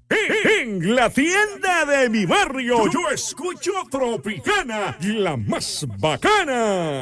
En la tienda de mi barrio yo escucho Tropicana, la más bacana.